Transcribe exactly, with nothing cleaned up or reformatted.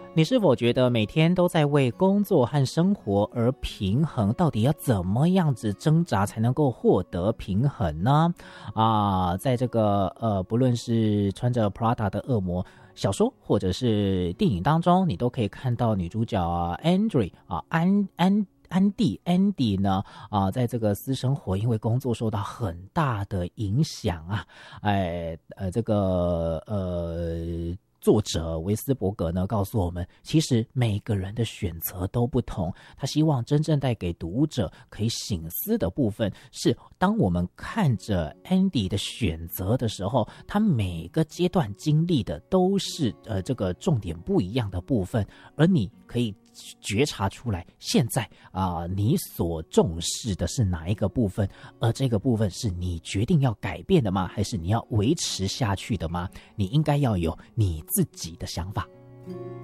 你是否觉得每天都在为工作和生活而平衡？到底要怎么样子挣扎才能够获得平衡呢？啊，在这个呃，不论是穿着 Prada 的恶魔小说或者是电影当中，你都可以看到女主角啊 Andrea 啊安安。安迪 Andy 呢啊、呃，在这个私生活因为工作受到很大的影响啊，哎呃这个呃。作者维斯伯格呢告诉我们，其实每个人的选择都不同。他希望真正带给读者可以省思的部分是，当我们看着 Andy 的选择的时候，他每个阶段经历的都是呃这个重点不一样的部分，而你可以觉察出来，现在啊、呃，你所重视的是哪一个部分？而这个部分是你决定要改变的吗？还是你要维持下去的吗？你应该要有你自己的想法。